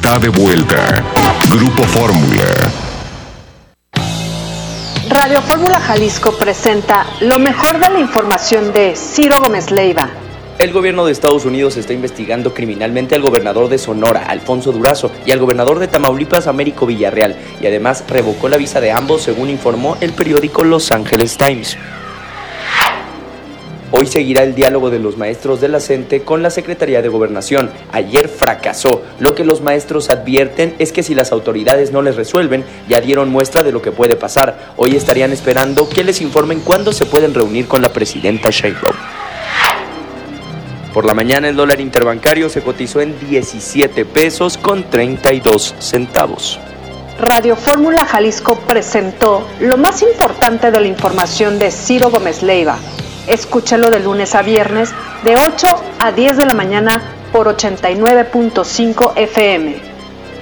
está de vuelta. Grupo Fórmula. Radio Fórmula Jalisco presenta lo mejor de la información de Ciro Gómez Leiva. El gobierno de Estados Unidos está investigando criminalmente al gobernador de Sonora, Alfonso Durazo, y al gobernador de Tamaulipas, Américo Villarreal, y además revocó la visa de ambos, según informó el periódico Los Angeles Times. Hoy seguirá el diálogo de los maestros de la CENTE con la Secretaría de Gobernación. Ayer fracasó. Lo que los maestros advierten es que si las autoridades no les resuelven, ya dieron muestra de lo que puede pasar. Hoy estarían esperando que les informen cuándo se pueden reunir con la presidenta Sheinbaum. Por la mañana el dólar interbancario se cotizó en 17 pesos con 32 centavos. Radio Fórmula Jalisco presentó lo más importante de la información de Ciro Gómez Leiva. Escúchalo de lunes a viernes de 8 a 10 de la mañana por 89.5 FM.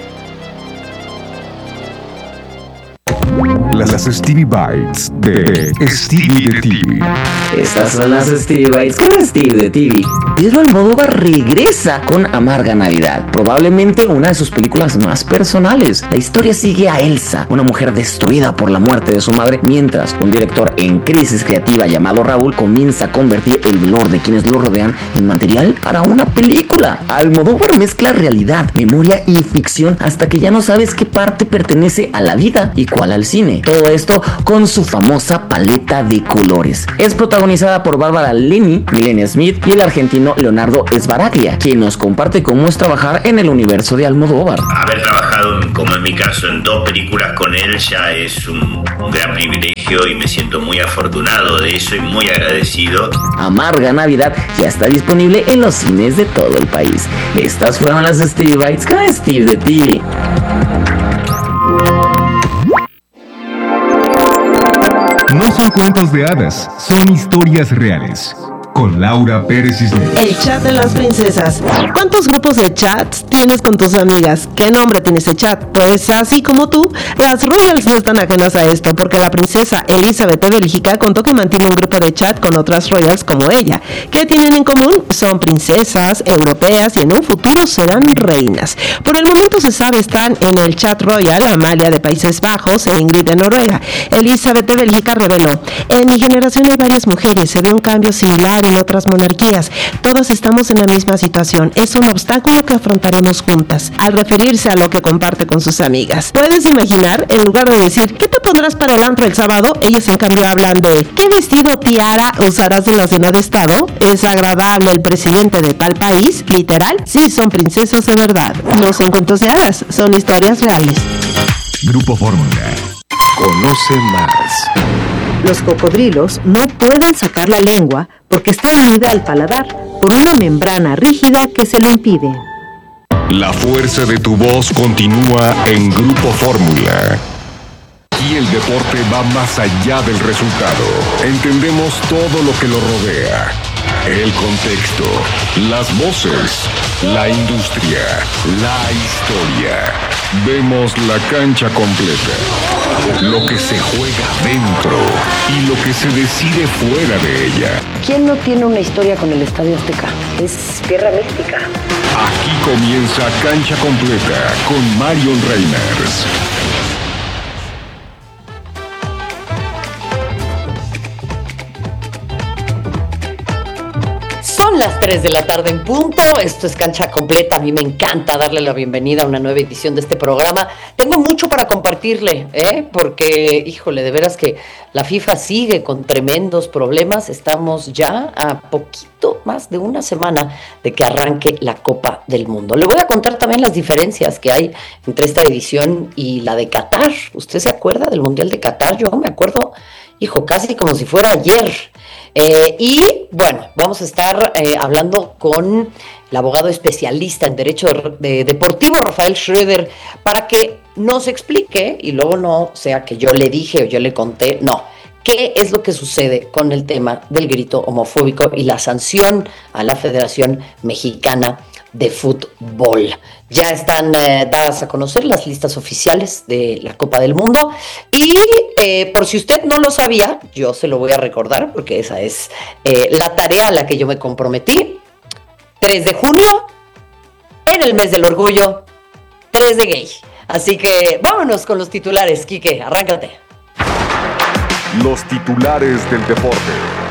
Las Stevie Bites de Stevie de TV. Estas son las Stevie Bites con Stevie de TV. Pedro Almodóvar regresa con Amarga Navidad, probablemente una de sus películas más personales. La historia sigue a Elsa, una mujer destruida por la muerte de su madre, mientras un director en crisis creativa llamado Raúl comienza a convertir el dolor de quienes lo rodean en material para una película. Almodóvar mezcla realidad, memoria y ficción hasta que ya no sabes qué parte pertenece a la vida y cuál al cine. Todo esto con su famosa paleta de colores. Es protagonizada por Bárbara Leni, Milena Smith y el argentino Leonardo Sbaraglia, quien nos comparte cómo es trabajar en el universo de Almodóvar. Haber trabajado, como en mi caso, en 2 películas con él ya es un gran privilegio y me siento muy afortunado de eso y muy agradecido. Amarga Navidad ya está disponible en los cines de todo el país. Estas fueron las Stevie Bites con Steve de TV. No son cuentos de hadas, son historias reales. Con Laura Pérez Cisneros. El chat de las princesas. ¿Cuántos grupos de chats tienes con tus amigas? ¿Qué nombre tiene ese chat? Pues así como tú, las royals no están ajenas a esto, porque la princesa Elizabeth de Bélgica contó que mantiene un grupo de chat con otras royals como ella. ¿Qué tienen en común? Son princesas europeas y en un futuro serán reinas. Por el momento se sabe están en el chat royal Amalia de Países Bajos e Ingrid de Noruega. Elizabeth de Bélgica reveló: en mi generación hay varias mujeres, se ve un cambio similar en otras monarquías. Todos estamos en la misma situación. Es un obstáculo que afrontaremos juntas. Al referirse a lo que comparte con sus amigas. ¿Puedes imaginar? En lugar de decir ¿qué te pondrás para el antro el sábado? Ellas en cambio hablan de ¿qué vestido tiara usarás en la cena de estado? ¿Es agradable el presidente de tal país? Literal, sí, son princesas de verdad. No son cuentos de hadas, son historias reales. Grupo Fórmula. Conoce más. Los cocodrilos no pueden sacar la lengua porque está unida al paladar por una membrana rígida que se lo impide. La fuerza de tu voz continúa en Grupo Fórmula. Y el deporte va más allá del resultado. Entendemos todo lo que lo rodea. El contexto, las voces, la industria, la historia. Vemos la cancha completa. Lo que se juega dentro y lo que se decide fuera de ella. ¿Quién no tiene una historia con el Estadio Azteca? Es tierra mística. Aquí comienza Cancha Completa con Marion Reimers. Son las 3 de la tarde en punto. Esto es Cancha Completa. A mí me encanta darle la bienvenida a una nueva edición de este programa. Tengo mucho para compartirle, porque, híjole, de veras que la FIFA sigue con tremendos problemas. Estamos ya a poquito más de una semana de que arranque la Copa del Mundo. Le voy a contar también las diferencias que hay entre esta edición y la de Qatar. ¿Usted se acuerda del Mundial de Qatar? Yo me acuerdo, casi como si fuera ayer. Y bueno, vamos a estar hablando con el abogado especialista en Derecho Deportivo, Rafael Schroeder, para que nos explique, y luego no sea que yo le dije o yo le conté, no, qué es lo que sucede con el tema del grito homofóbico y la sanción a la Federación Mexicana de Fútbol. Ya están dadas a conocer las listas oficiales de la Copa del Mundo y por si usted no lo sabía, yo se lo voy a recordar porque esa es la tarea a la que yo me comprometí. 3 de junio, en el mes del orgullo, 3 de gay. Así que vámonos con los titulares, Quique, arráncate. Los titulares del deporte.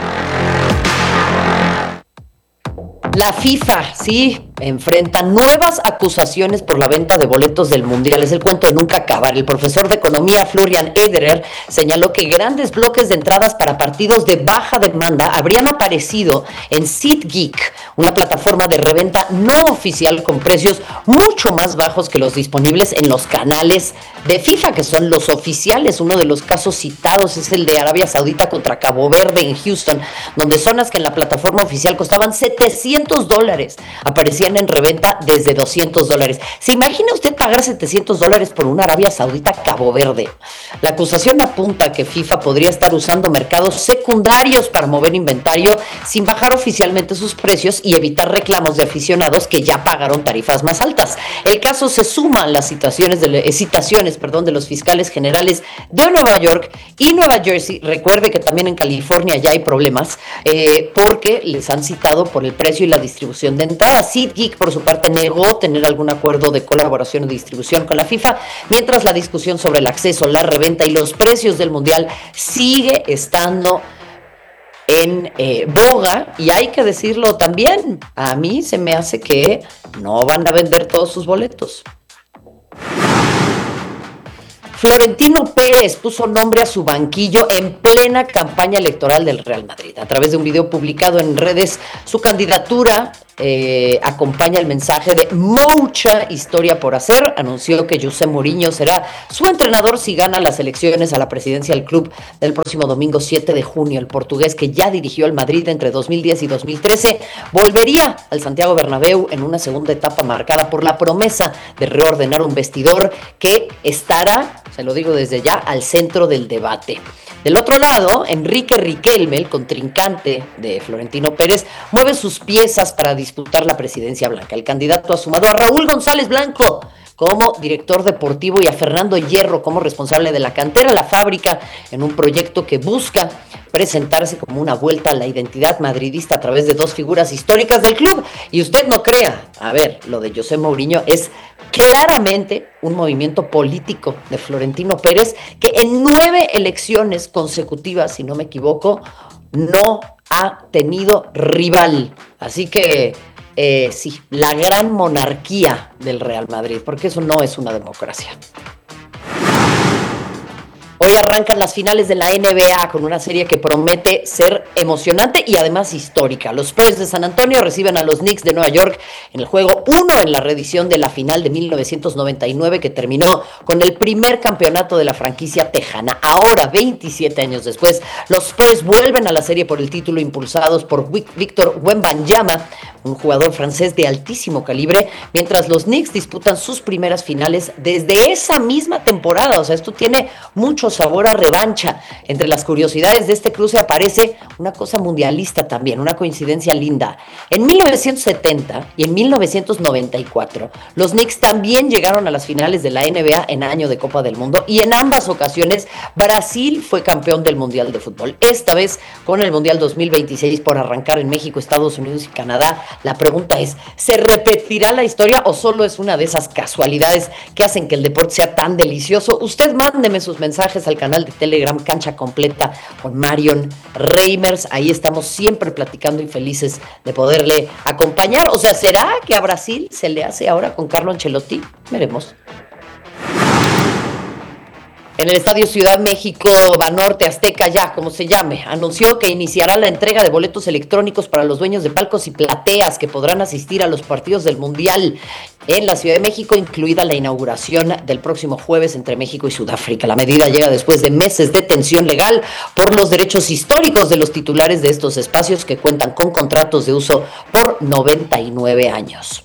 La FIFA, sí, enfrenta nuevas acusaciones por la venta de boletos del Mundial. Es el cuento de nunca acabar. El profesor de economía Florian Ederer señaló que grandes bloques de entradas para partidos de baja demanda habrían aparecido en SeatGeek, una plataforma de reventa no oficial con precios mucho más bajos que los disponibles en los canales de FIFA, que son los oficiales. Uno de los casos citados es el de Arabia Saudita contra Cabo Verde en Houston, donde zonas que en la plataforma oficial costaban $700 aparecían en reventa desde $200. ¿Se imagina usted pagar $700 por una Arabia Saudita Cabo Verde? La acusación apunta a que FIFA podría estar usando mercados secundarios para mover inventario sin bajar oficialmente sus precios y evitar reclamos de aficionados que ya pagaron tarifas más altas. El caso se suma a las citaciones de los fiscales generales de Nueva York y Nueva Jersey. Recuerde que también en California ya hay problemas porque les han citado por el precio y la distribución de entradas. SeatGeek, por su parte, negó tener algún acuerdo de colaboración o distribución con la FIFA, mientras la discusión sobre el acceso, la reventa y los precios del Mundial sigue estando en boga, y hay que decirlo también, a mí se me hace que no van a vender todos sus boletos. Florentino Pérez puso nombre a su banquillo en plena campaña electoral del Real Madrid. A través de un video publicado en redes, su candidatura acompaña el mensaje de mucha historia por hacer. Anunció que José Mourinho será su entrenador si gana las elecciones a la presidencia del club del próximo domingo 7 de junio. El portugués, que ya dirigió al Madrid entre 2010 y 2013, volvería al Santiago Bernabéu en una segunda etapa marcada por la promesa de reordenar un vestidor que estará, se lo digo desde ya, al centro del debate. Del otro lado, Enrique Riquelme, el contrincante de Florentino Pérez, mueve sus piezas para disputar la presidencia blanca. El candidato ha sumado a Raúl González Blanco como director deportivo y a Fernando Hierro como responsable de la cantera La Fábrica, en un proyecto que busca presentarse como una vuelta a la identidad madridista a través de dos figuras históricas del club. Y usted no crea, a ver, lo de José Mourinho es claramente un movimiento político de Florentino Pérez, que en 9 elecciones consecutivas, si no me equivoco, no ha tenido rival. Así que sí, la gran monarquía del Real Madrid, porque eso no es una democracia. Hoy arrancan las finales de la NBA con una serie que promete ser emocionante y además histórica. Los Spurs de San Antonio reciben a los Knicks de Nueva York en el juego 1 en la reedición de la final de 1999, que terminó con el primer campeonato de la franquicia tejana. Ahora, 27 años después, los Spurs vuelven a la serie por el título, impulsados por Victor Wembanyama, un jugador francés de altísimo calibre, mientras los Knicks disputan sus primeras finales desde esa misma temporada. O sea, esto tiene mucho sabor a revancha. Entre las curiosidades de este cruce aparece una cosa mundialista también, una coincidencia linda. En 1970 y en 1994, los Knicks también llegaron a las finales de la NBA en año de Copa del Mundo, y en ambas ocasiones Brasil fue campeón del Mundial de Fútbol. Esta vez con el Mundial 2026 por arrancar en México, Estados Unidos y Canadá. La pregunta es, ¿se repetirá la historia o solo es una de esas casualidades que hacen que el deporte sea tan delicioso? Usted mándeme sus mensajes al canal de Telegram Cancha Completa con Marion Reimers. Ahí estamos siempre platicando y felices de poderle acompañar. O sea, ¿será que a Brasil se le hace ahora con Carlo Ancelotti? Veremos. En el Estadio Ciudad México, Banorte, Azteca, ya como se llame, anunció que iniciará la entrega de boletos electrónicos para los dueños de palcos y plateas que podrán asistir a los partidos del Mundial en la Ciudad de México, incluida la inauguración del próximo jueves entre México y Sudáfrica. La medida llega después de meses de tensión legal por los derechos históricos de los titulares de estos espacios, que cuentan con contratos de uso por 99 años.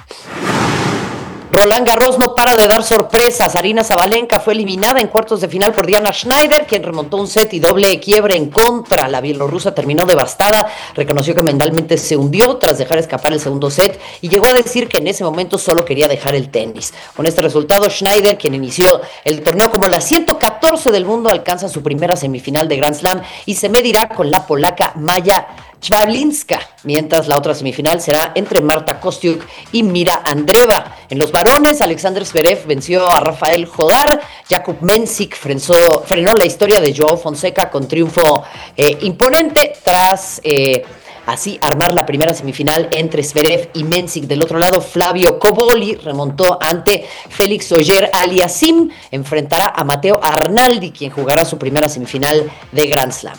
Roland Garros no para de dar sorpresas. Aryna Sabalenka fue eliminada en cuartos de final por Diana Schneider, quien remontó un set y doble quiebre en contra. La bielorrusa terminó devastada, reconoció que mentalmente se hundió tras dejar escapar el segundo set y llegó a decir que en ese momento solo quería dejar el tenis. Con este resultado, Schneider, quien inició el torneo como la 114 del mundo, alcanza su primera semifinal de Grand Slam y se medirá con la polaca Maja Chvablinska, mientras la otra semifinal será entre Marta Kostyuk y Mira Andreeva. En los varones, Alexander Zverev venció a Rafael Jodar, Jakub Mensik frenó la historia de Joao Fonseca con triunfo imponente tras así armar la primera semifinal entre Zverev y Mensik. Del otro lado, Flavio Cobolli remontó ante Félix Auger-Aliassime, enfrentará a Matteo Arnaldi, quien jugará su primera semifinal de Grand Slam.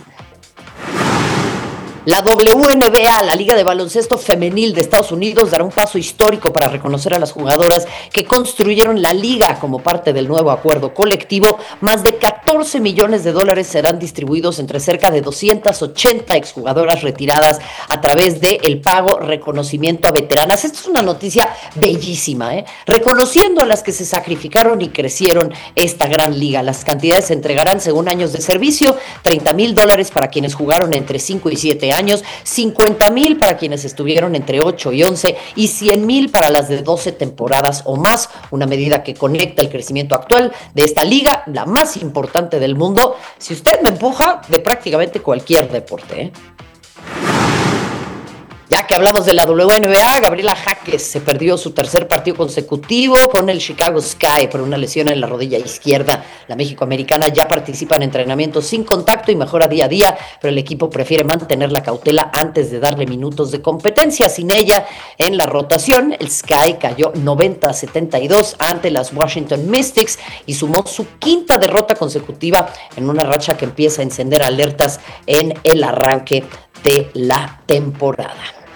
La WNBA, la Liga de Baloncesto Femenil de Estados Unidos, dará un paso histórico para reconocer a las jugadoras que construyeron la liga como parte del nuevo acuerdo colectivo. Más de $14 millones serán distribuidos entre cerca de 280 exjugadoras retiradas a través del pago reconocimiento a veteranas. Esto es una noticia bellísima, reconociendo a las que se sacrificaron y crecieron esta gran liga. Las cantidades se entregarán según años de servicio: $30,000 para quienes jugaron entre 5 y 7 años, $50,000 para quienes estuvieron entre 8 y 11 y $100,000 para las de 12 temporadas o más, una medida que conecta el crecimiento actual de esta liga, la más importante del mundo, si usted me empuja, de prácticamente cualquier deporte. Ya que hablamos de la WNBA, Gabriela Jaques se perdió su tercer partido consecutivo con el Chicago Sky por una lesión en la rodilla izquierda. La mexicoamericana ya participa en entrenamientos sin contacto y mejora día a día, pero el equipo prefiere mantener la cautela antes de darle minutos de competencia. Sin ella en la rotación, el Sky cayó 90-72 ante las Washington Mystics y sumó su quinta derrota consecutiva en una racha que empieza a encender alertas en el arranque de la temporada.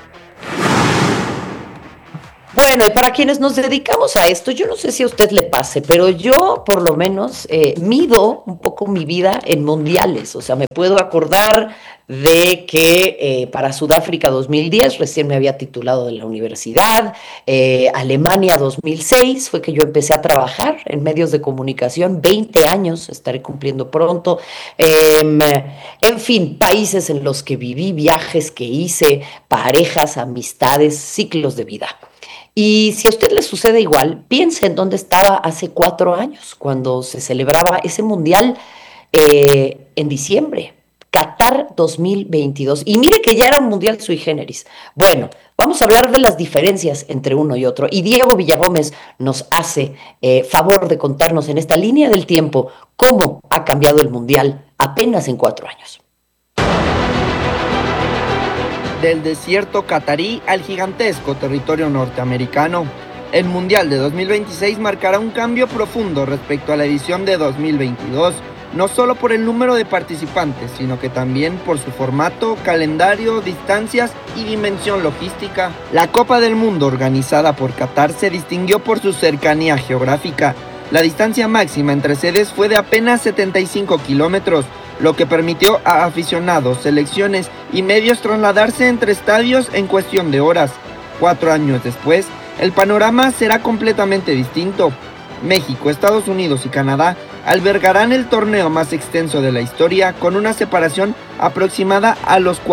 Bueno, y para quienes nos dedicamos a esto, yo no sé si a usted le pase, pero yo por lo menos mido un poco mi vida en mundiales. O sea, me puedo acordar de que para Sudáfrica 2010 recién me había titulado de la universidad, Alemania 2006 fue que yo empecé a trabajar en medios de comunicación, 20 años estaré cumpliendo pronto, en fin, países en los que viví, viajes que hice, parejas, amistades, ciclos de vida. Y si a usted le sucede igual, piense en dónde estaba hace 4 años, cuando se celebraba ese mundial en diciembre, Qatar 2022. Y mire que ya era un mundial sui generis. Bueno, vamos a hablar de las diferencias entre uno y otro. Y Diego Villagómez nos hace favor de contarnos en esta línea del tiempo cómo ha cambiado el mundial apenas en 4 años. Del desierto catarí al gigantesco territorio norteamericano, el Mundial de 2026 marcará un cambio profundo respecto a la edición de 2022, no solo por el número de participantes, sino que también por su formato, calendario, distancias y dimensión logística. La Copa del Mundo organizada por Qatar se distinguió por su cercanía geográfica. La distancia máxima entre sedes fue de apenas 75 kilómetros, lo que permitió a aficionados, selecciones y medios trasladarse entre estadios en cuestión de horas. 4 años después, el panorama será completamente distinto. México, Estados Unidos y Canadá albergarán el torneo más extenso de la historia, con una separación aproximada a los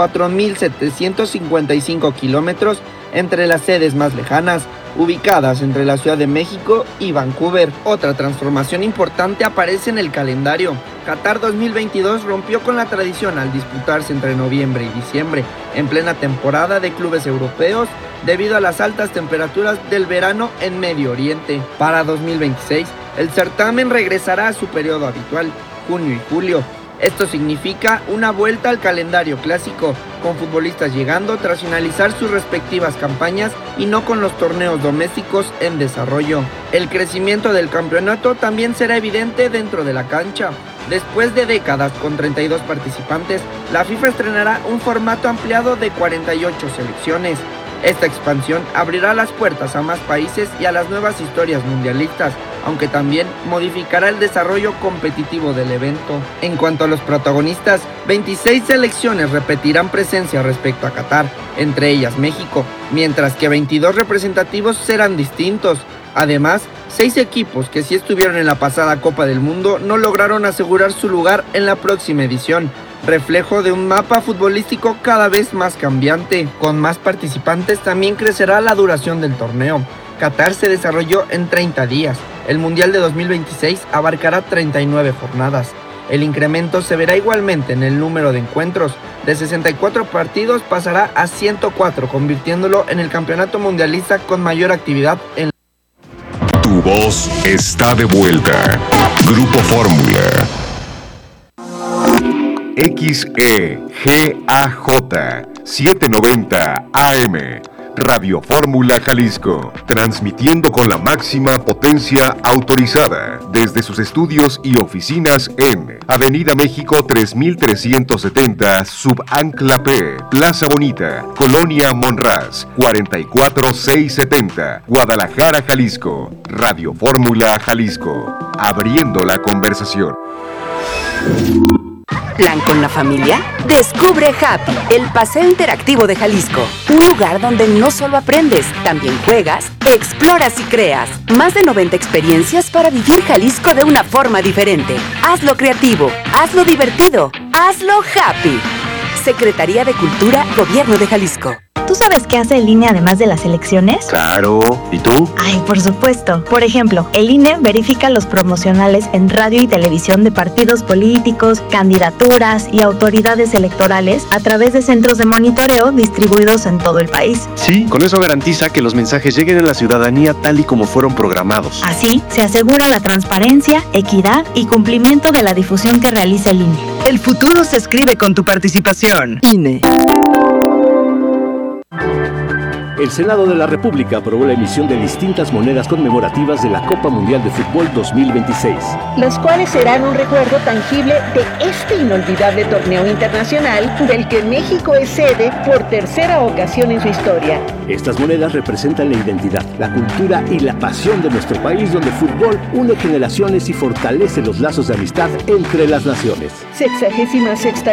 4.755 kilómetros entre las sedes más lejanas, ubicadas entre la Ciudad de México y Vancouver. Otra transformación importante aparece en el calendario. Qatar 2022 rompió con la tradición al disputarse entre noviembre y diciembre, en plena temporada de clubes europeos, debido a las altas temperaturas del verano en Medio Oriente. Para 2026, el certamen regresará a su periodo habitual, junio y julio. Esto significa una vuelta al calendario clásico, con futbolistas llegando tras finalizar sus respectivas campañas y no con los torneos domésticos en desarrollo. El crecimiento del campeonato también será evidente dentro de la cancha. Después de décadas con 32 participantes, la FIFA estrenará un formato ampliado de 48 selecciones. Esta expansión abrirá las puertas a más países y a las nuevas historias mundialistas, aunque también modificará el desarrollo competitivo del evento. En cuanto a los protagonistas, 26 selecciones repetirán presencia respecto a Qatar, entre ellas México, mientras que 22 representativos serán distintos. Además, 6 equipos que sí estuvieron en la pasada Copa del Mundo no lograron asegurar su lugar en la próxima edición, reflejo de un mapa futbolístico cada vez más cambiante. Con más participantes también crecerá la duración del torneo. Qatar se desarrolló en 30 días. El Mundial de 2026 abarcará 39 jornadas. El incremento se verá igualmente en el número de encuentros. De 64 partidos pasará a 104, convirtiéndolo en el campeonato mundialista con mayor actividad en Tu voz está de vuelta. Grupo Fórmula. XEGAJ 790 AM. Radio Fórmula Jalisco, transmitiendo con la máxima potencia autorizada desde sus estudios y oficinas en Avenida México 3370, Subancla P, Plaza Bonita, Colonia Monraz, 44670, Guadalajara, Jalisco. Radio Fórmula Jalisco, abriendo la conversación. ¿Plan con la familia? Descubre Happy, el paseo interactivo de Jalisco. Un lugar donde no solo aprendes, también juegas, exploras y creas. Más de 90 experiencias para vivir Jalisco de una forma diferente. Hazlo creativo, hazlo divertido, hazlo happy. Secretaría de Cultura, Gobierno de Jalisco. ¿Tú sabes qué hace el INE además de las elecciones? Claro, ¿y tú? Ay, por supuesto. Por ejemplo, el INE verifica los promocionales en radio y televisión de partidos políticos, candidaturas y autoridades electorales a través de centros de monitoreo distribuidos en todo el país. Sí, con eso garantiza que los mensajes lleguen a la ciudadanía tal y como fueron programados. Así, se asegura la transparencia, equidad y cumplimiento de la difusión que realiza el INE. El futuro se escribe con tu participación. INE. El Senado de la República aprobó la emisión de distintas monedas conmemorativas de la Copa Mundial de Fútbol 2026. Las cuales serán un recuerdo tangible de este inolvidable torneo internacional del que México es sede por tercera ocasión en su historia. Estas monedas representan la identidad, la cultura y la pasión de nuestro país, donde el fútbol une generaciones y fortalece los lazos de amistad entre las naciones. 66ª